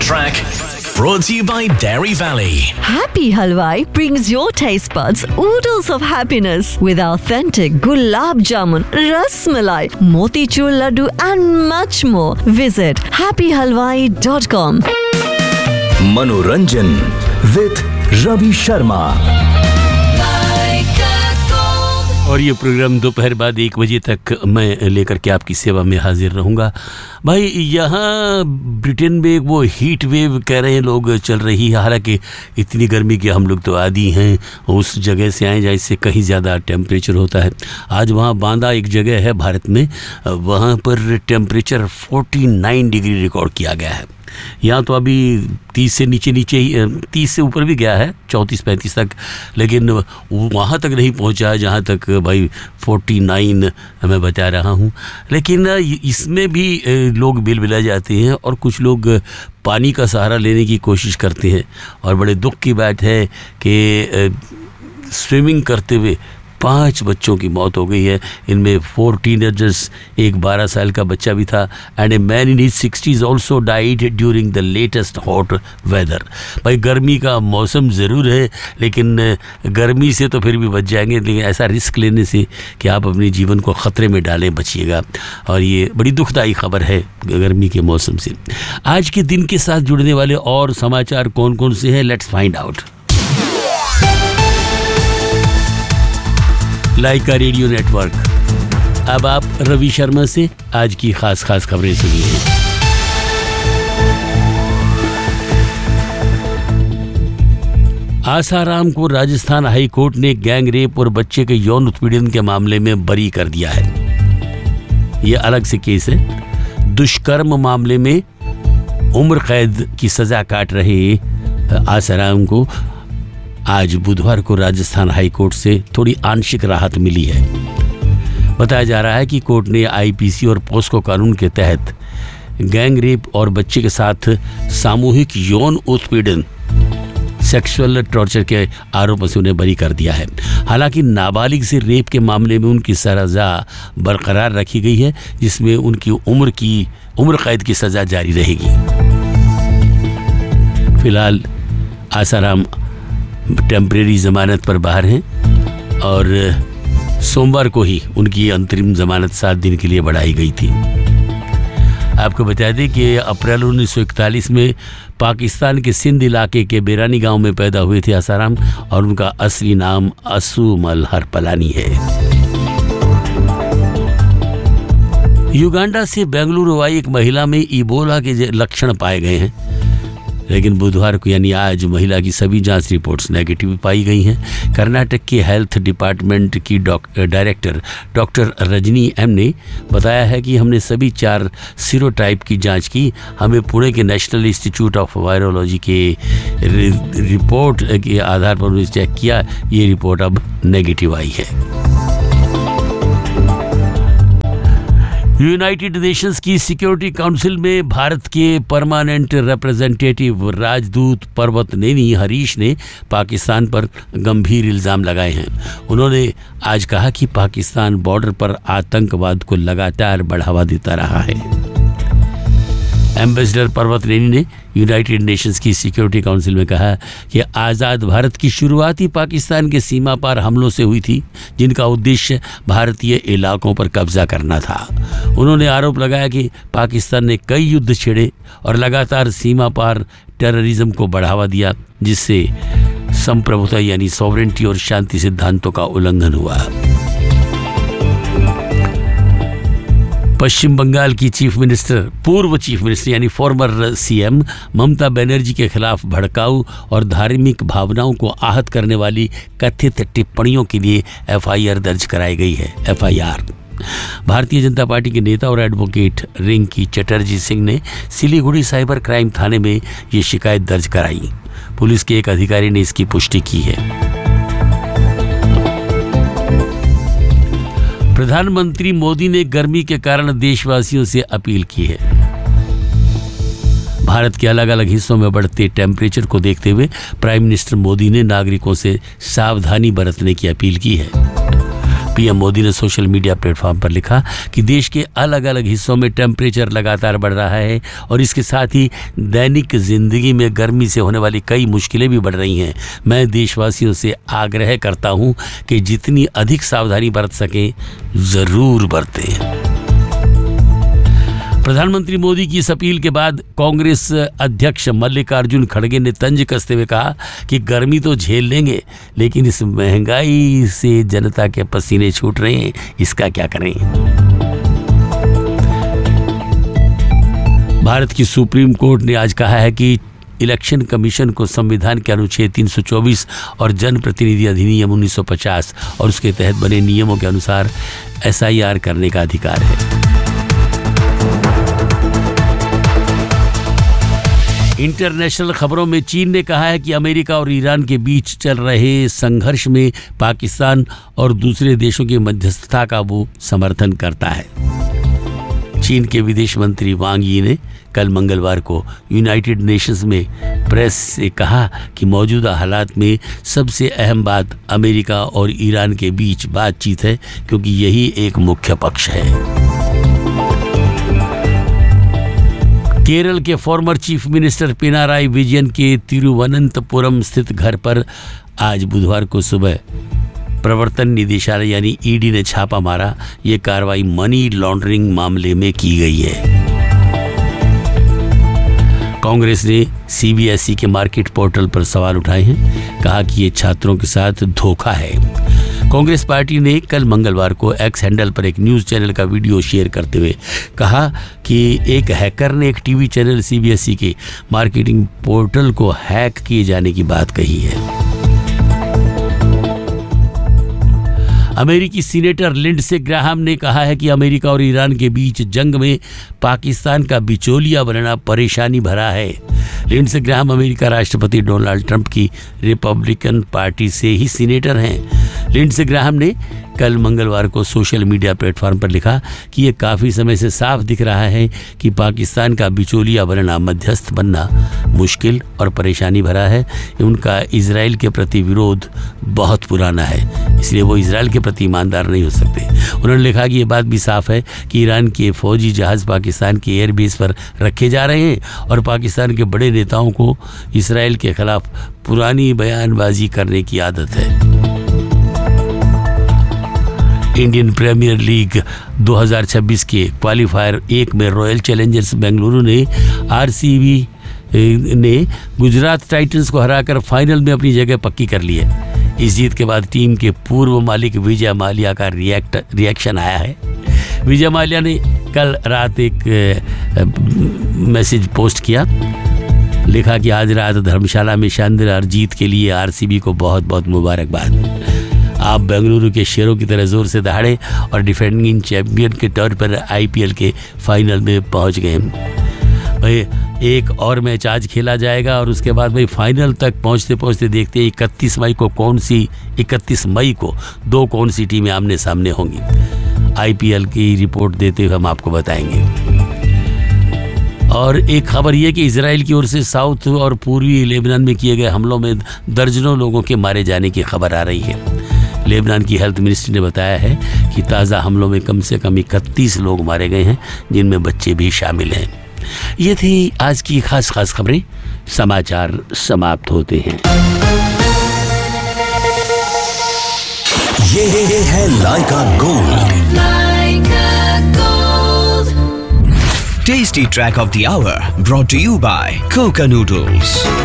track. Brought to you by Dairy Valley. Happy Halwai brings your taste buds oodles of happiness with authentic gulab jamun, ras malai, motichur laddu and much more. Visit happyhalwai.com. मनोरंजन with Ravi Sharma. और ये programme दोपहर बाद 1 बजे तक मैं लेकर के आपकी सेवा में हाजिर रहूँगा। भाई यहाँ ब्रिटेन में वो हीट वेव कह रहे हैं लोग चल रही है, हालांकि इतनी गर्मी के हम लोग तो आदी हैं, उस जगह से आए जहाँ इससे कहीं ज़्यादा टेम्परेचर होता है। आज वहाँ बांदा एक जगह है भारत में, वहाँ पर टेम्परेचर 49 डिग्री रिकॉर्ड किया गया है। यहाँ तो अभी 30 से नीचे ही 30 से ऊपर भी गया है, 34-35 तक, लेकिन वहाँ तक नहीं पहुँचा जहाँ तक भाई 49 मैं बता रहा हूँ। लेकिन इसमें भी लोग बिलबिला जाते हैं और कुछ लोग पानी का सहारा लेने की कोशिश करते हैं। और बड़े दुख की बात है कि स्विमिंग करते हुए 5 बच्चों की मौत हो गई है। इनमें 4 टीनेजर्स, एक 12 साल का बच्चा भी था, and a man in his 60s also died during the latest hot weather. भाई गर्मी का मौसम ज़रूर है, लेकिन गर्मी से तो फिर भी बच जाएंगे, लेकिन ऐसा रिस्क लेने से कि आप अपने जीवन को ख़तरे में डालें, बचिएगा। और ये बड़ी दुखदायी खबर है गर्मी के मौसम से। आज के दिन के साथ जुड़ने वाले और समाचार कौन कौन से हैं, let's find out. Lyca radio network. अब आप रवि शर्मा से आज की खास खबरें सुनिए। आसाराम को राजस्थान हाई कोर्ट ने गैंग रेप और बच्चे के यौन उत्पीड़न के मामले में बरी कर दिया है। यह अलग से केस है। दुष्कर्म मामले में उम्र कैद की सजा काट रहे आसाराम को आज बुधवार को राजस्थान हाई कोर्ट से थोड़ी आंशिक राहत मिली है। बताया जा रहा है कि कोर्ट ने आईपीसी और पोस्को कानून के तहत गैंग रेप और बच्चे के साथ सामूहिक यौन उत्पीड़न, सेक्सुअल टॉर्चर के आरोपों से उन्हें बरी कर दिया है। हालांकि नाबालिग से रेप के मामले में उनकी सजा बरकरार रखी गई है, जिसमें उनकी उम्र कैद की सजा जारी रहेगी। फिलहाल आसाराम टेम्परेरी जमानत पर बाहर हैं और सोमवार को ही उनकी अंतरिम जमानत 7 दिन के लिए बढ़ाई गई थी। आपको बता दें कि अप्रैल 1941 में पाकिस्तान के सिंध इलाके के बेरानी गांव में पैदा हुए थे आसाराम, और उनका असली नाम असुमल हरपलानी है। युगांडा से बेंगलुरु आई एक महिला में इबोला के लक्षण पाए गए हैं, लेकिन बुधवार को यानी आज महिला की सभी जांच रिपोर्ट्स नेगेटिव पाई गई हैं। कर्नाटक के हेल्थ डिपार्टमेंट की डायरेक्टर डॉक्टर रजनी एम ने बताया है कि हमने सभी 4 सीरोटाइप की जांच की। हमें पुणे के नेशनल इंस्टीट्यूट ऑफ वायरोलॉजी के रिपोर्ट के आधार पर उन्हें चेक किया। ये रिपोर्ट अब नेगेटिव आई है। यूनाइटेड नेशंस की सिक्योरिटी काउंसिल में भारत के परमानेंट रिप्रेजेंटेटिव राजदूत पर्वतनेनी हरीश ने पाकिस्तान पर गंभीर इल्ज़ाम लगाए हैं। उन्होंने आज कहा कि पाकिस्तान बॉर्डर पर आतंकवाद को लगातार बढ़ावा देता रहा है। एम्बेसडर पर्वतनेनी ने यूनाइटेड नेशंस की सिक्योरिटी काउंसिल में कहा कि आज़ाद भारत की शुरुआत ही पाकिस्तान के सीमा पार हमलों से हुई थी, जिनका उद्देश्य भारतीय इलाकों पर कब्जा करना था। उन्होंने आरोप लगाया कि पाकिस्तान ने कई युद्ध छेड़े और लगातार सीमा पार टेररिज्म को बढ़ावा दिया, जिससे संप्रभुता यानी सॉवरेंटी और शांति सिद्धांतों का उल्लंघन हुआ। पश्चिम बंगाल की पूर्व चीफ मिनिस्टर यानी फॉर्मर सीएम ममता बनर्जी के खिलाफ भड़काऊ और धार्मिक भावनाओं को आहत करने वाली कथित टिप्पणियों के लिए एफआईआर दर्ज कराई गई है। एफआईआर भारतीय जनता पार्टी के नेता और एडवोकेट रिंकी चटर्जी सिंह ने सिलीगुड़ी साइबर क्राइम थाने में ये शिकायत दर्ज कराई। पुलिस के एक अधिकारी ने इसकी पुष्टि की है। प्रधानमंत्री मोदी ने गर्मी के कारण देशवासियों से अपील की है। भारत के अलग अलग हिस्सों में बढ़ते टेम्परेचर को देखते हुए प्राइम मिनिस्टर मोदी ने नागरिकों से सावधानी बरतने की अपील की है। पीएम मोदी ने सोशल मीडिया प्लेटफॉर्म पर लिखा कि देश के अलग अलग हिस्सों में टेम्परेचर लगातार बढ़ रहा है और इसके साथ ही दैनिक जिंदगी में गर्मी से होने वाली कई मुश्किलें भी बढ़ रही हैं। मैं देशवासियों से आग्रह करता हूं कि जितनी अधिक सावधानी बरत सकें ज़रूर बरतें। प्रधानमंत्री मोदी की इस अपील के बाद कांग्रेस अध्यक्ष मल्लिकार्जुन खड़गे ने तंज कसते हुए कहा कि गर्मी तो झेल लेंगे, लेकिन इस महंगाई से जनता के पसीने छूट रहे हैं, इसका क्या करें। भारत की सुप्रीम कोर्ट ने आज कहा है कि इलेक्शन कमीशन को संविधान के अनुच्छेद 324 और जनप्रतिनिधि अधिनियम 1950 और उसके तहत बने नियमों के अनुसार SIR करने का अधिकार है। इंटरनेशनल खबरों में चीन ने कहा है कि अमेरिका और ईरान के बीच चल रहे संघर्ष में पाकिस्तान और दूसरे देशों की मध्यस्थता का वो समर्थन करता है। चीन के विदेश मंत्री वांग यी ने कल मंगलवार को यूनाइटेड नेशंस में प्रेस से कहा कि मौजूदा हालात में सबसे अहम बात अमेरिका और ईरान के बीच बातचीत है, क्योंकि यही एक मुख्य पक्ष है। केरल के former chief minister Pinarayi Vijayan के तिरुवनंतपुरम स्थित घर पर आज बुधवार को सुबह प्रवर्तन निदेशालय यानी ED ने छापा मारा। ये कार्रवाई मनी लॉन्ड्रिंग मामले में की गई है। कांग्रेस ने CBSE के मार्केट पोर्टल पर सवाल उठाए हैं, कहा कि ये छात्रों के साथ धोखा है। कांग्रेस पार्टी ने कल मंगलवार को एक्स हैंडल पर एक न्यूज़ चैनल का वीडियो शेयर करते हुए कहा कि एक हैकर ने एक टीवी चैनल CBSE के मार्केटिंग पोर्टल को हैक किए जाने की बात कही है। अमेरिकी सीनेटर लिंडसे ग्राहम ने कहा है कि अमेरिका और ईरान के बीच जंग में पाकिस्तान का बिचौलिया बनना परेशानी भरा है। लिंडसे ग्राहम अमेरिका राष्ट्रपति डोनाल्ड ट्रंप की रिपब्लिकन पार्टी से ही सीनेटर हैं। लिंडसे ग्राहम ने कल मंगलवार को सोशल मीडिया प्लेटफॉर्म पर लिखा कि ये काफ़ी समय से साफ दिख रहा है कि पाकिस्तान का बिचौलिया बनना, मध्यस्थ बनना मुश्किल और परेशानी भरा है। उनका इजराइल के प्रति विरोध बहुत पुराना है, इसलिए वो इजराइल के प्रति ईमानदार नहीं हो सकते। उन्होंने लिखा कि ये बात भी साफ है कि ईरान के फौजी जहाज़ पाकिस्तान के एयरबेस पर रखे जा रहे हैं और पाकिस्तान के बड़े नेताओं को इजराइल के खिलाफ पुरानी बयानबाजी करने की आदत है। इंडियन प्रीमियर लीग 2026 के क्वालिफायर 1 में रॉयल चैलेंजर्स बेंगलुरु ने RCB ने गुजरात टाइटंस को हराकर फाइनल में अपनी जगह पक्की कर ली है। इस जीत के बाद टीम के पूर्व मालिक विजय माल्या का रिएक्शन आया है। विजय माल्या ने कल रात एक मैसेज पोस्ट किया, लिखा कि आज रात धर्मशाला में शानदार जीत के लिए RCB को बहुत बहुत मुबारकबाद। आप बेंगलुरु के शेरों की तरह जोर से दहाड़े और डिफेंडिंग चैंपियन के तौर पर IPL के फाइनल में पहुंच गए। भाई एक और मैच आज खेला जाएगा और उसके बाद भाई फाइनल तक पहुंचते पहुंचते देखते हैं 31 मई को दो कौन सी टीमें आमने सामने होंगी। IPL की रिपोर्ट देते हुए हम आपको बताएंगे। और एक खबर यह कि इजराइल की ओर से साउथ और पूर्वी लेबनान में किए गए हमलों में दर्जनों लोगों के मारे जाने की खबर आ रही है। लेबनान की हेल्थ मिनिस्ट्री ने बताया है कि ताज़ा हमलों में कम से कम 31 लोग मारे गए हैं, जिनमें बच्चे भी शामिल हैं। ये थी आज की खास खबरें। समाचार समाप्त होते हैं। ये है लाइका gold, Tasty track of the hour brought to you by Coca Noodles.